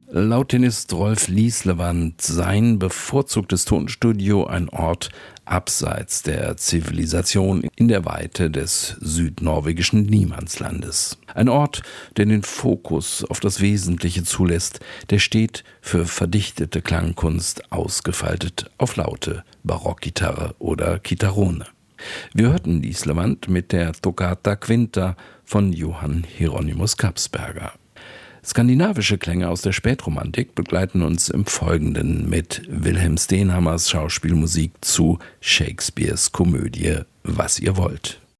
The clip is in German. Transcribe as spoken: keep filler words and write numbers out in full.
Laut Tenist Rolf Lislevand sein bevorzugtes Tonstudio ein Ort abseits der Zivilisation in der Weite des südnorwegischen Niemandslandes. Ein Ort, der den Fokus auf das Wesentliche zulässt, der steht für verdichtete Klangkunst ausgefaltet auf laute Barockgitarre oder Chitarrone. Wir hörten Lislevand mit der Toccata Quinta von Johann Hieronymus Kapsberger. Skandinavische Klänge aus der Spätromantik begleiten uns im Folgenden mit Wilhelm Stenhammers Schauspielmusik zu Shakespeares Komödie Was ihr wollt.